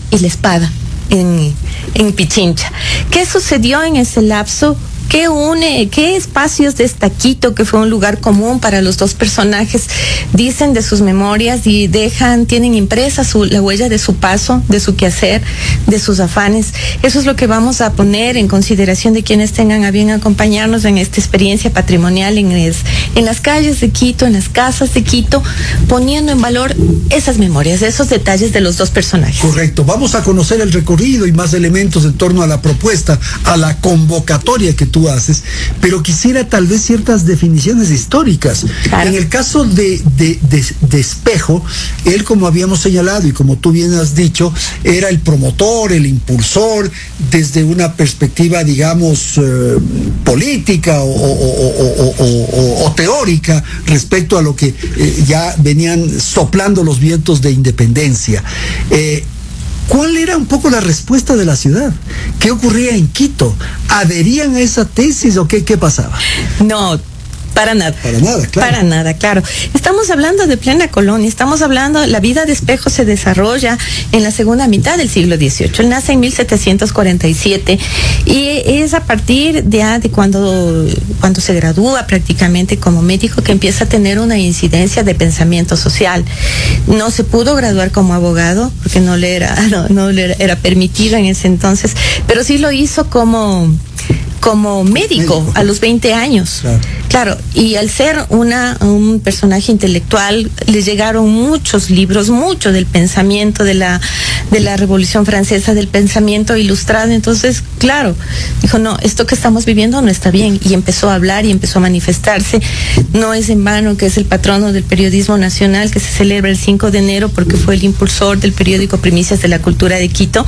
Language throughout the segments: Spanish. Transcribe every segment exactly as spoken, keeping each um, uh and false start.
y La Espada en, en Pichincha. ¿Qué sucedió en ese lapso? ¿Qué une, qué espacios de esta Quito, que fue un lugar común para los dos personajes, dicen de sus memorias y dejan, tienen impresa su, la huella de su paso, de su quehacer, de sus afanes? Eso es lo que vamos a poner en consideración de quienes tengan a bien acompañarnos en esta experiencia patrimonial en, es, en las calles de Quito, en las casas de Quito, poniendo en valor esas memorias, esos detalles de los dos personajes. Correcto. Vamos a conocer el recorrido y más elementos en torno a la propuesta, a la convocatoria que tú haces, pero quisiera tal vez ciertas definiciones históricas. Claro. En el caso de, de, de, de Espejo, él, como habíamos señalado y como tú bien has dicho, era el promotor, el impulsor, desde una perspectiva, digamos, eh, política o, o, o, o, o, o teórica respecto a lo que eh, ya venían soplando los vientos de independencia. Eh, ¿Cuál era un poco la respuesta de la ciudad? ¿Qué ocurría en Quito? ¿Adherían a esa tesis o qué, qué pasaba? No, para nada. Para nada, claro. Para nada, claro. Estamos hablando de plena colonia, estamos hablando, la vida de Espejo se desarrolla en la segunda mitad del siglo dieciocho. Él nace en mil setecientos cuarenta y siete y es a partir de, de cuando, cuando se gradúa prácticamente como médico que empieza a tener una incidencia de pensamiento social. No se pudo graduar como abogado porque no le era, no, no le era permitido en ese entonces, pero sí lo hizo como... como médico, médico a los veinte años. Claro. Claro, y al ser una un personaje intelectual, le llegaron muchos libros, mucho del pensamiento de la de la Revolución Francesa, del pensamiento ilustrado. Entonces, claro, dijo, no, esto que estamos viviendo no está bien, y empezó a hablar y empezó a manifestarse. No es en vano que es el patrono del periodismo nacional, que se celebra el cinco de enero, porque fue el impulsor del periódico Primicias de la Cultura de Quito,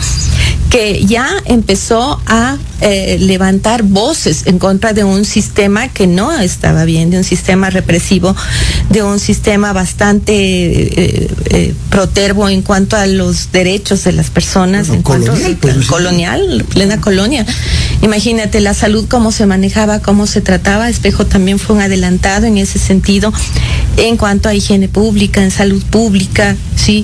que ya empezó a eh, levantar voces en contra de un sistema que no estaba bien, de un sistema represivo, de un sistema bastante eh, eh, protervo en cuanto a los derechos de las personas, bueno, en colonial, cuanto pues, colonial, plena colonia. Imagínate la salud, cómo se manejaba, cómo se trataba. Espejo también fue un adelantado en ese sentido, en cuanto a higiene pública, en salud pública, sí.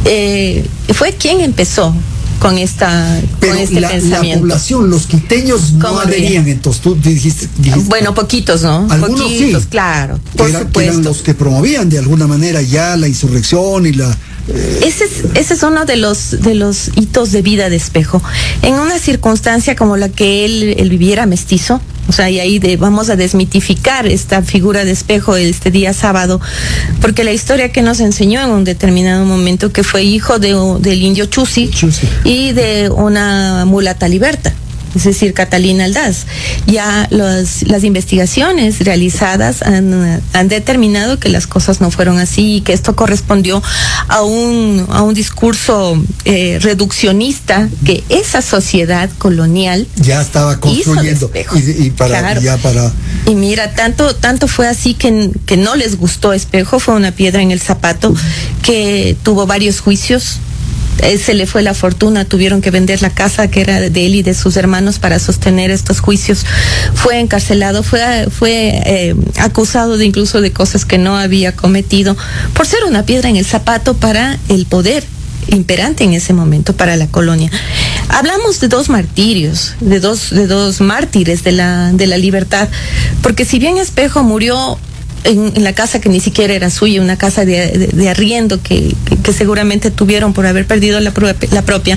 Eh, fue quien empezó con esta Pero con este la, pensamiento. La población, los quiteños no adherían, entonces tú dijiste, dijiste bueno, poquitos, ¿no? Algunos poquitos, sí, claro, por que era, supuesto. que eran los que promovían de alguna manera ya la insurrección y la... Eh... Ese es, ese es uno de los de los hitos de vida de Espejo. En una circunstancia como la que él, él viviera mestizo, o sea, y ahí de, vamos a desmitificar esta figura de Espejo este día sábado, porque la historia que nos enseñó en un determinado momento que fue hijo de, del indio Chusi, Chusi y de una mulata liberta, es decir, Catalina Aldaz. Ya los, las investigaciones realizadas han, han determinado que las cosas no fueron así y que esto correspondió a un, a un discurso eh, reduccionista que esa sociedad colonial ya estaba construyendo y, y para, claro. ya para... Y mira, tanto, tanto fue así que, que no les gustó Espejo, fue una piedra en el zapato, que tuvo varios juicios. Se le fue la fortuna, tuvieron que vender la casa que era de él y de sus hermanos para sostener estos juicios. Fue encarcelado, fue, fue eh, acusado de incluso de cosas que no había cometido, por ser una piedra en el zapato para el poder imperante en ese momento, para la colonia. Hablamos de dos martirios, de dos, de dos mártires de la, de la libertad, porque si bien Espejo murió En, en la casa que ni siquiera era suya, una casa de, de, de arriendo que, que, que seguramente tuvieron por haber perdido la, pro, la propia,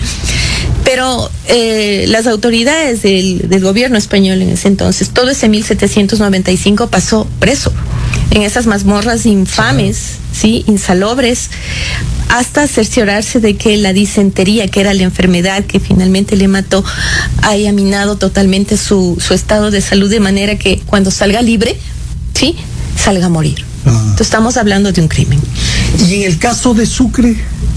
pero eh, las autoridades del, del gobierno español en ese entonces, todo ese mil setecientos noventa y cinco pasó preso en esas mazmorras infames, sí, insalubres, hasta cerciorarse de que la disentería, que era la enfermedad que finalmente le mató, haya minado totalmente su, su estado de salud, de manera que cuando salga libre, sí, salga a morir. Ah. Entonces estamos hablando de un crimen. ¿Y en el caso de Sucre?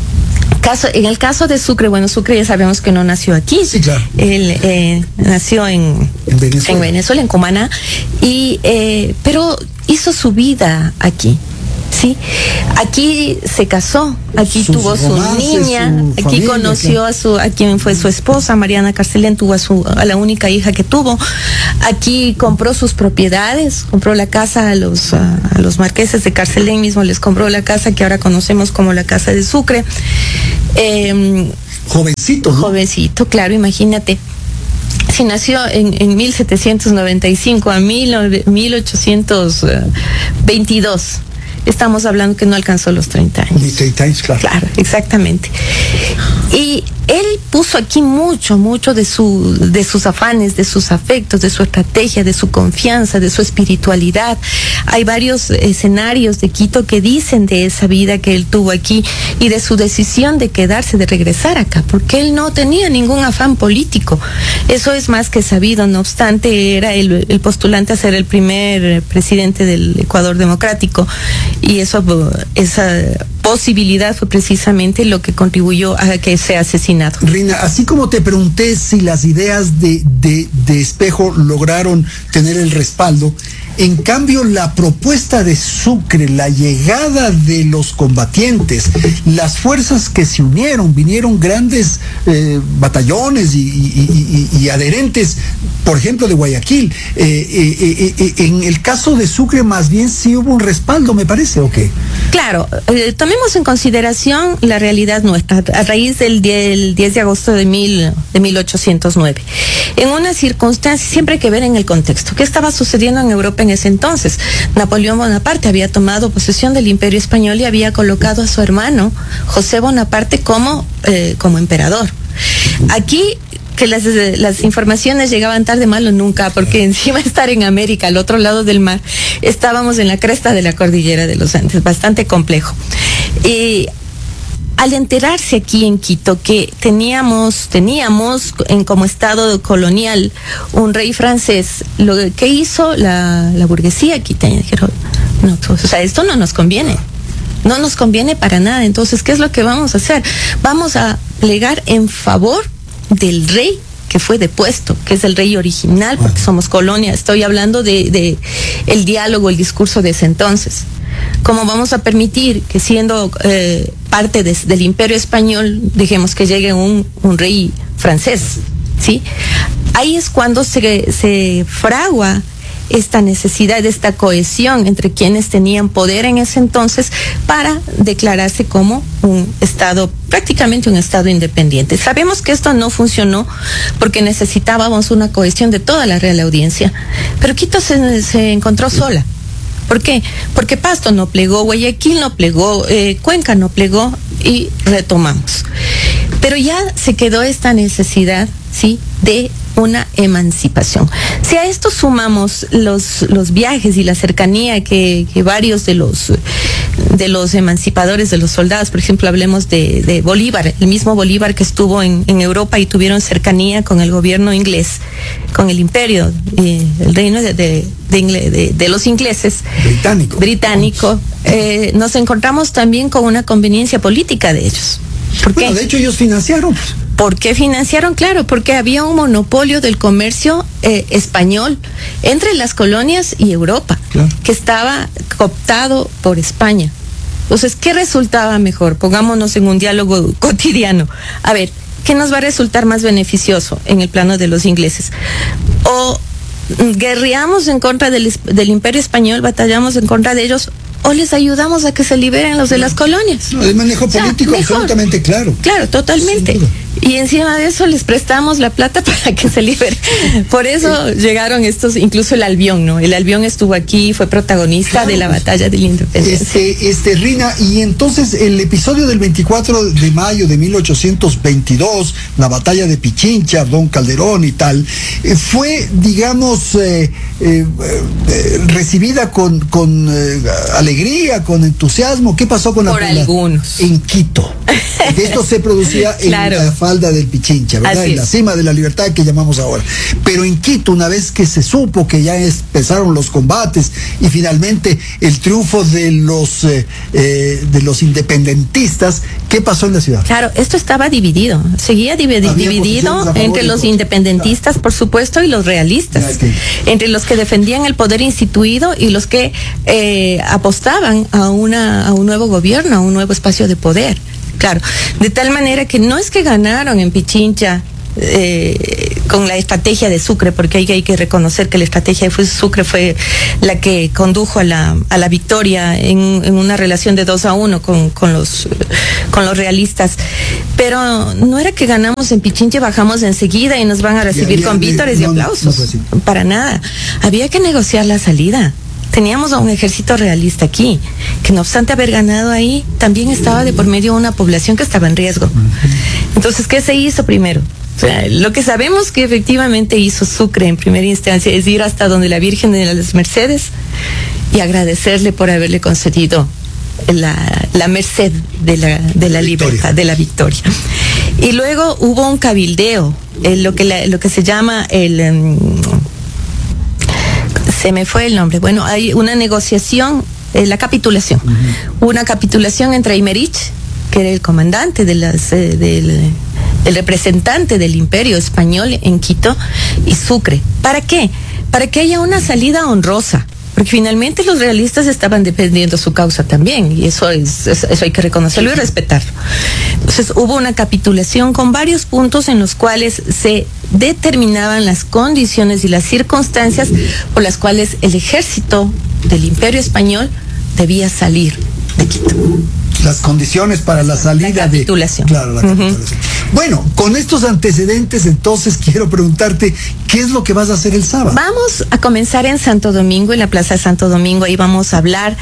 Caso, en el caso de Sucre, bueno, Sucre ya sabemos que no nació aquí. Sí, claro. Él eh, nació en, en Venezuela, en, Venezuela, en Cumaná, y, eh, pero hizo su vida aquí. Sí, aquí se casó, aquí Sus tuvo su romances, niña, su aquí familia, conoció claro. a su, a quien fue su esposa, Mariana Carcelén, tuvo a su, a la única hija que tuvo. Aquí compró sus propiedades, compró la casa a los, a, a los marqueses de Carcelén, mismo les compró la casa que ahora conocemos como la Casa de Sucre. Eh, jovencito, ¿no? Jovencito, claro, imagínate. Si nació en, en mil setecientos noventa y cinco a mil ochocientos veintidós, estamos hablando que no alcanzó los treinta años. Ni treinta años, claro. Claro, exactamente. Y él puso aquí mucho, mucho de su, de sus afanes, de sus afectos, de su estrategia, de su confianza, de su espiritualidad. Hay varios escenarios de Quito que dicen de esa vida que él tuvo aquí y de su decisión de quedarse, de regresar acá, porque él no tenía ningún afán político. Eso es más que sabido. No obstante, era el, el postulante a ser el primer presidente del Ecuador democrático, y eso, esa posibilidad fue precisamente lo que contribuyó a que sea asesinado. Rina, así como te pregunté si las ideas de, de, de Espejo lograron tener el respaldo, en cambio la propuesta de Sucre, la llegada de los combatientes, las fuerzas que se unieron, vinieron grandes eh, batallones y, y, y, y adherentes, por ejemplo, de Guayaquil. Eh, eh, eh, eh, en el caso de Sucre más bien sí hubo un respaldo, me parece, ¿o qué? Claro, eh, tomemos en consideración la realidad nuestra, a raíz del, del diez de agosto de, mil, de mil ochocientos nueve. En una circunstancia, siempre hay que ver en el contexto, ¿qué estaba sucediendo en Europa en ese entonces? Napoleón Bonaparte había tomado posesión del Imperio Español y había colocado a su hermano, José Bonaparte, como, eh, como emperador. Aquí, que las, las informaciones llegaban tarde, malo nunca, porque encima de estar en América, al otro lado del mar, estábamos en la cresta de la cordillera de los Andes, bastante complejo. Y al enterarse aquí en Quito que teníamos, teníamos en como estado colonial un rey francés, lo que hizo la, la burguesía quiteña, dijeron, no, pues, o sea, esto no nos conviene. No nos conviene para nada. Entonces, ¿qué es lo que vamos a hacer? Vamos a plegar en favor del rey que fue depuesto, que es el rey original, porque somos colonia. Estoy hablando de, de el diálogo, el discurso de ese entonces. ¿Cómo vamos a permitir que, siendo eh, parte de, del Imperio Español, dejemos que llegue un, un rey francés? ¿Sí? Ahí es cuando se, se fragua esta necesidad, esta cohesión entre quienes tenían poder en ese entonces para declararse como un estado, prácticamente un estado independiente. Sabemos que esto no funcionó porque necesitábamos una cohesión de toda la Real Audiencia, pero Quito se, se encontró sola. ¿Por qué? Porque Pasto no plegó, Guayaquil no plegó, eh, Cuenca no plegó y retomamos. Pero ya se quedó esta necesidad, ¿sí?, de una emancipación. Si a esto sumamos los, los viajes y la cercanía que, que varios de los, de los emancipadores, de los soldados, por ejemplo, hablemos de, de Bolívar, el mismo Bolívar que estuvo en, en Europa y tuvieron cercanía con el gobierno inglés, con el imperio, eh, el reino de, de, de, de, de los ingleses. Británico. Británico. Eh, nos encontramos también con una conveniencia política de ellos. ¿Por qué? Bueno, de hecho ellos financiaron. ¿Por qué financiaron? Claro, porque había un monopolio del comercio eh, español entre las colonias y Europa, claro, que estaba cooptado por España. Entonces, ¿qué resultaba mejor? Pongámonos en un diálogo cotidiano. A ver, ¿qué nos va a resultar más beneficioso en el plano de los ingleses? O guerreamos en contra del, del Imperio Español, batallamos en contra de ellos, o les ayudamos a que se liberen los de las colonias. No, el manejo político, o sea, absolutamente claro. Claro, totalmente. Y encima de eso les prestamos la plata para que se liberen. Por eso eh, llegaron estos, incluso el Albión, ¿no? El Albión estuvo aquí, fue protagonista claro, de la batalla de la Independencia. Este, este, Rina, y entonces el episodio del veinticuatro de mayo de mil ochocientos veintidós, la batalla de Pichincha, Don Calderón y tal, eh, fue, digamos, eh, eh, eh, recibida con, con eh, alegría, con entusiasmo. ¿Qué pasó con la Por algunos. En Quito. Esto se producía claro, en la falda del Pichincha, ¿verdad? En la cima de la libertad que llamamos ahora. Pero en Quito, una vez que se supo que ya empezaron los combates y finalmente el triunfo de los eh, eh, de los independentistas, ¿qué pasó en la ciudad? Claro, esto estaba dividido, seguía div dividido entre los independentistas, claro, por supuesto, y los realistas, okay, entre los que defendían el poder instituido y los que eh, apostaban a una a un nuevo gobierno, a un nuevo espacio de poder. Claro, de tal manera que no es que ganaron en Pichincha eh, con la estrategia de Sucre, porque hay, hay que reconocer que la estrategia de Sucre fue la que condujo a la, a la victoria en, en una relación de dos a uno con, con, los, con los realistas. Pero no era que ganamos en Pichinche, bajamos enseguida y nos van a recibir con vítores y aplausos. No, no Para nada. Había que negociar la salida. Teníamos a un ejército realista aquí, que no obstante haber ganado ahí, también estaba de por medio una población que estaba en riesgo. Entonces, ¿qué se hizo primero? O sea, lo que sabemos que efectivamente hizo Sucre en primera instancia es ir hasta donde la Virgen de las Mercedes y agradecerle por haberle concedido la, la merced de la, de la libertad, de la victoria. Y luego hubo un cabildeo, eh, lo, que la, lo que se llama el... Um, se me fue el nombre. Bueno, hay una negociación, eh, la capitulación. Uh-huh. Una capitulación entre Aymerich, que era el comandante de las, eh, del el representante del Imperio Español en Quito, y Sucre. ¿Para qué? Para que haya una salida honrosa. Porque finalmente los realistas estaban defendiendo su causa también, y eso es, eso hay que reconocerlo y respetarlo. Entonces hubo una capitulación con varios puntos en los cuales se determinaban las condiciones y las circunstancias por las cuales el ejército del Imperio Español debía salir de Quito. Las condiciones para la salida la capitulación. de... Claro, la capitulación. Uh-huh. Bueno, con estos antecedentes, entonces quiero preguntarte, ¿qué es lo que vas a hacer el sábado? Vamos a comenzar en Santo Domingo, en la Plaza de Santo Domingo. Ahí vamos a hablar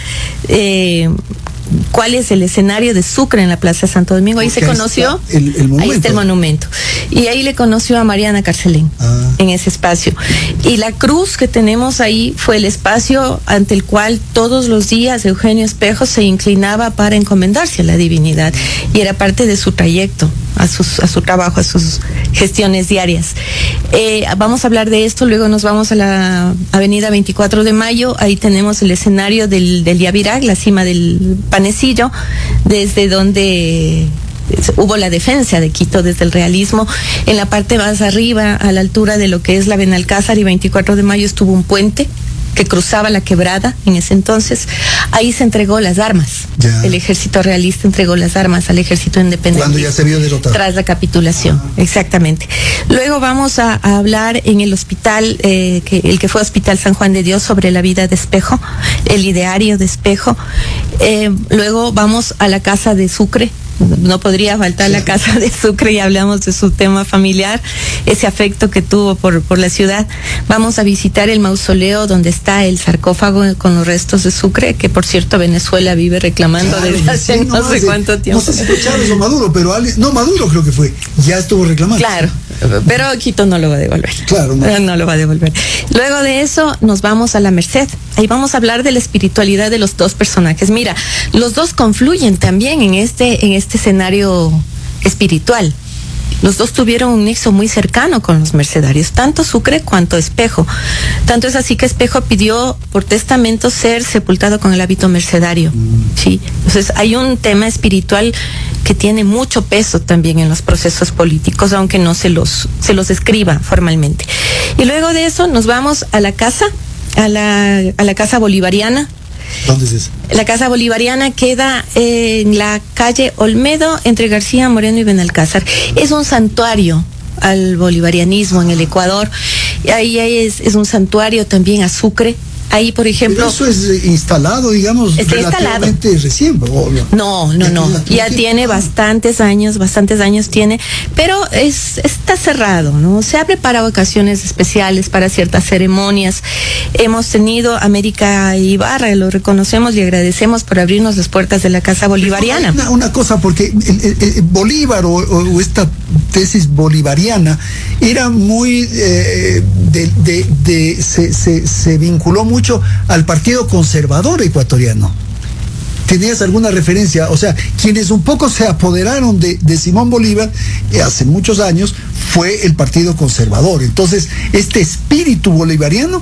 eh, cuál es el escenario de Sucre en la Plaza de Santo Domingo. Ahí Porque se conoció, ahí está el, el monumento. Ahí está el monumento. Y ahí le conoció a Mariana Carcelén, ah. en ese espacio. Y la cruz que tenemos ahí fue el espacio ante el cual todos los días Eugenio Espejo se inclinaba para encomendarse a la divinidad. Y era parte de su trayecto, a, sus, a su trabajo, a sus gestiones diarias. Eh, vamos a hablar de esto, luego nos vamos a la avenida veinticuatro de mayo, ahí tenemos el escenario del, del Yavirac, la cima del Panecillo, desde donde hubo la defensa de Quito desde el realismo. En la parte más arriba, a la altura de lo que es la Benalcázar y veinticuatro de mayo, estuvo un puente que cruzaba la quebrada en ese entonces. Ahí se entregó las armas. Ya. El ejército realista entregó las armas al ejército independiente. Cuando ya se vio derrotado. Tras la capitulación, ah. exactamente. Luego vamos a, a hablar en el hospital, eh, que, el que fue Hospital San Juan de Dios, sobre la vida de Espejo, el ideario de Espejo. Eh, luego vamos a la casa de Sucre. No podría faltar la casa de Sucre y hablamos de su tema familiar, ese afecto que tuvo por, por la ciudad. Vamos a visitar el mausoleo donde está el sarcófago con los restos de Sucre, que por cierto Venezuela vive reclamando claro, desde hace sí, no, no sé de, cuánto tiempo. No sé si fue Chávez o Maduro, pero alguien, no, Maduro creo que fue, ya estuvo reclamando. Claro, pero Quito no lo va a devolver. Claro, no. No lo va a devolver. Luego de eso nos vamos a la Merced. Ahí vamos a hablar de la espiritualidad de los dos personajes. Mira, los dos confluyen también en este, en este escenario espiritual. Los dos tuvieron un nexo muy cercano con los mercedarios, tanto Sucre cuanto Espejo. Tanto es así que Espejo pidió por testamento ser sepultado con el hábito mercedario. ¿Sí? Entonces hay un tema espiritual que tiene mucho peso también en los procesos políticos, aunque no se los, se los escriba formalmente. Y luego de eso nos vamos a la casa, a la, a la casa bolivariana. ¿Dónde es eso? La Casa Bolivariana queda en la calle Olmedo, entre García Moreno y Benalcázar. Es un santuario al bolivarianismo en el Ecuador. Ahí es, es un santuario también a Sucre. Ahí, por ejemplo... Pero eso es instalado, digamos, está relativamente instalado. recién. ¿O no, no, no. Ya tiene bastantes años, bastantes años tiene, pero es está cerrado, ¿no? Se abre para ocasiones especiales, para ciertas ceremonias. Hemos tenido América Ibarra, lo reconocemos y agradecemos por abrirnos las puertas de la Casa Bolivariana. Una, una cosa, porque el, el, el Bolívar o, o esta tesis bolivariana era muy... Eh, de, de, de, se, se, se vinculó mucho al Partido Conservador ecuatoriano. ¿Tenías alguna referencia? O sea, quienes un poco se apoderaron de, de Simón Bolívar eh, hace muchos años fue el Partido Conservador. Entonces, este espíritu bolivariano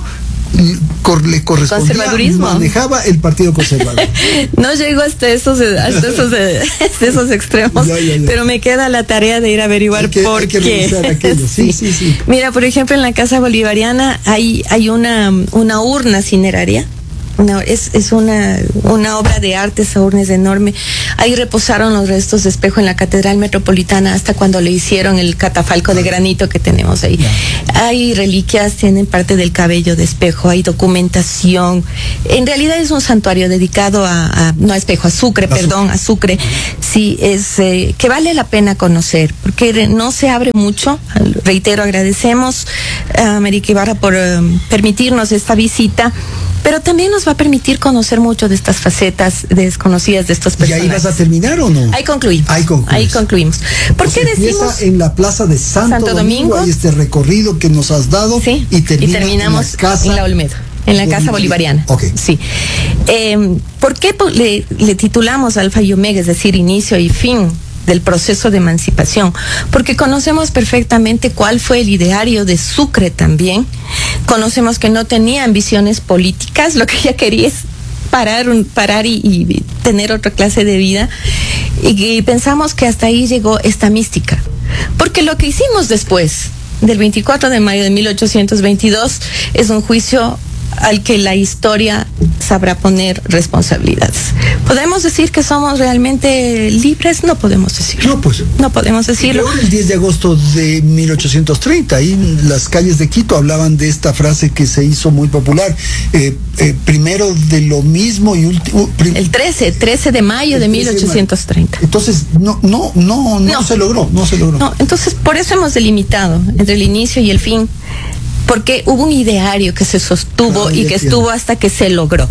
le correspondía, manejaba el Partido Conservador. No llego hasta esos, hasta esos, hasta esos extremos, ya, ya, ya. Pero me queda la tarea de ir a averiguar que, por qué. Sí, sí, sí, sí. Mira, por ejemplo, en la Casa Bolivariana hay, hay una, una urna cineraria, No, es, es una, una obra de arte, esa urna es enorme. Ahí reposaron los restos de Espejo en la Catedral Metropolitana hasta cuando le hicieron el catafalco de granito que tenemos ahí. Hay reliquias, tienen parte del cabello de Espejo, hay documentación. En realidad es un santuario dedicado a, a no a Espejo, a Sucre, a perdón, Sucre. a Sucre. Sí, es eh, que vale la pena conocer, porque no se abre mucho. Reitero, agradecemos a América Ibarra por um, permitirnos esta visita, pero también nos va a permitir conocer mucho de estas facetas desconocidas de estos personajes. ¿Y ahí vas a terminar o no? Ahí concluimos. Ahí, ahí concluimos. ¿Por pues qué decimos? En la plaza de Santo, Santo Domingo, Domingo, hay este recorrido que nos has dado, sí, y, termina y terminamos en la, casa en la Olmedo. En la Casa Bolivariana. Okay. Sí. Eh, ¿Por qué le, le titulamos Alfa y Omega, es decir, inicio y fin del proceso de emancipación? Porque conocemos perfectamente cuál fue el ideario de Sucre también. Conocemos que no tenía ambiciones políticas, lo que ella quería es parar, parar y, y tener otra clase de vida. Y, y pensamos que hasta ahí llegó esta mística. Porque lo que hicimos después del veinticuatro de mayo de mil ochocientos veintidós es un juicio al que la historia sabrá poner responsabilidades. ¿Podemos decir que somos realmente libres? No podemos decirlo. No, pues. No podemos decirlo. El diez de agosto de mil ochocientos treinta, ahí en las calles de Quito hablaban de esta frase que se hizo muy popular. Eh, eh, primero de lo mismo y último. Prim- el trece, trece de mayo de mil ochocientos treinta. Entonces, no, no, no, no, no se logró, no se logró. No, entonces por eso hemos delimitado entre el inicio y el fin. Porque hubo un ideario que se sostuvo ah, y que estuvo hasta que se logró.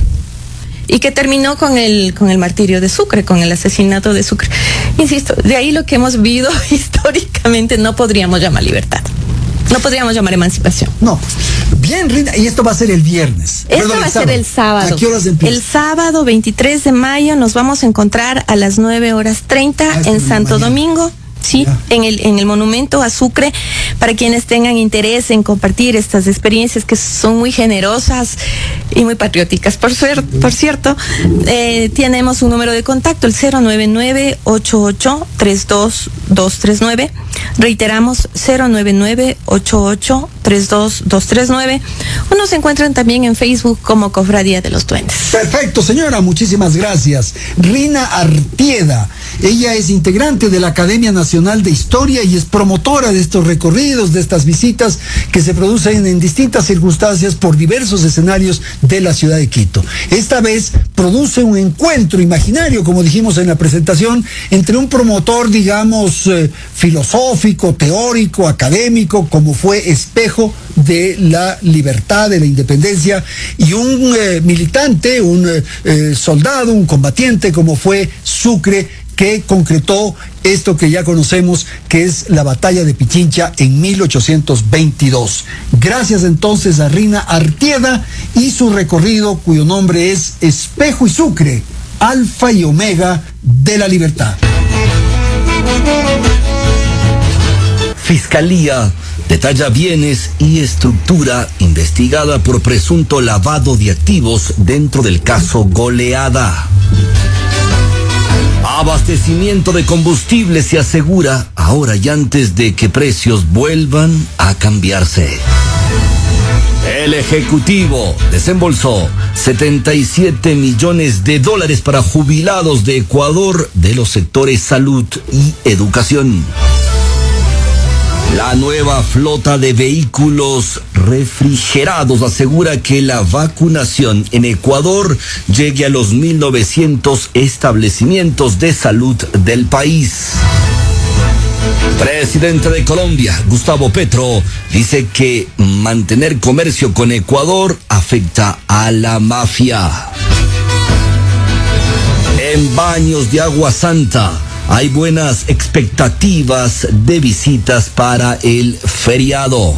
Y que terminó con el, con el martirio de Sucre, con el asesinato de Sucre. Insisto, de ahí lo que hemos vivido históricamente no podríamos llamar libertad. No podríamos llamar emancipación. No. Bien, Rina, y esto va a ser el viernes. Esto Perdón, va a ser el sábado. ¿A qué horas empieza? El sábado veintitrés de mayo nos vamos a encontrar a las nueve horas treinta ah, en Santo mañana. Domingo. Sí, en el, en el monumento a Sucre, para quienes tengan interés en compartir estas experiencias que son muy generosas y muy patrióticas. Por, suer, por cierto, eh, tenemos un número de contacto, el cero nueve nueve, ocho ocho, tres dos dos tres nueve. Reiteramos, cero nueve nueve, ocho ocho, tres dos dos tres nueve. O nos encuentran también en Facebook como Cofradía de los Duendes. Perfecto, señora, muchísimas gracias. Rina Artieda, ella es integrante de la Academia Nacional de Historia y es promotora de estos recorridos, de estas visitas que se producen en distintas circunstancias por diversos escenarios de la ciudad de Quito. Esta vez produce un encuentro imaginario, como dijimos en la presentación, entre un promotor, digamos, eh, filosófico, teórico, académico, como fue Espejo de la libertad, de la independencia, y un eh, militante, un eh, soldado, un combatiente, como fue Sucre, que concretó esto que ya conocemos, que es la batalla de Pichincha en mil ochocientos veintidós. Gracias entonces a Rina Artieda y su recorrido, cuyo nombre es Espejo y Sucre, Alfa y Omega de la libertad. Fiscalía detalla bienes y estructura investigada por presunto lavado de activos dentro del caso Goleada. Abastecimiento de combustible se asegura ahora y antes de que precios vuelvan a cambiarse. El Ejecutivo desembolsó setenta y siete millones de dólares para jubilados de Ecuador de los sectores salud y educación. La nueva flota de vehículos refrigerados asegura que la vacunación en Ecuador llegue a los mil novecientos establecimientos de salud del país. Presidente de Colombia, Gustavo Petro, dice que mantener comercio con Ecuador afecta a la mafia. En Baños de Agua Santa hay buenas expectativas de visitas para el feriado.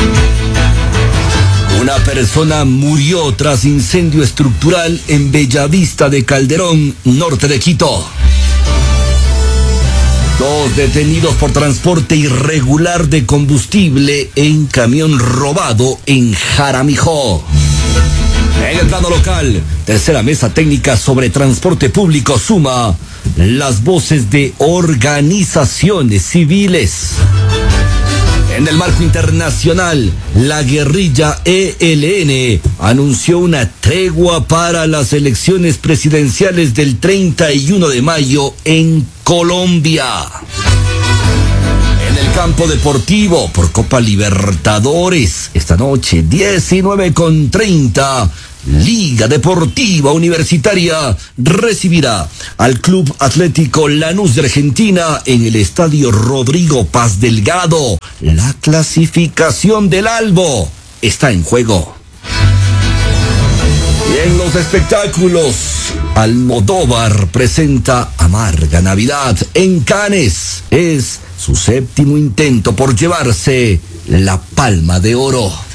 Una persona murió tras incendio estructural en Bellavista de Calderón, norte de Quito. Dos detenidos por transporte irregular de combustible en camión robado en Jaramijó. En el plano local, tercera mesa técnica sobre transporte público suma las voces de organizaciones civiles. En el marco internacional, la guerrilla E L N anunció una tregua para las elecciones presidenciales del treinta y uno de mayo en Colombia. En el campo deportivo, por Copa Libertadores, esta noche, diecinueve con treinta, Liga Deportiva Universitaria recibirá al Club Atlético Lanús de Argentina en el Estadio Rodrigo Paz Delgado. La clasificación del Albo está en juego. Y en los espectáculos, Almodóvar presenta Amarga Navidad en Cannes. Es su séptimo intento por llevarse la Palma de Oro.